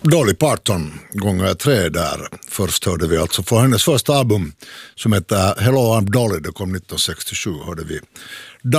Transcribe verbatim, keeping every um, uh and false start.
Dolly Parton gånger tre där. Först hörde vi alltså från hennes första album som heter Hello I'm Dolly, det kom nittonhundrasextiosju, hörde vi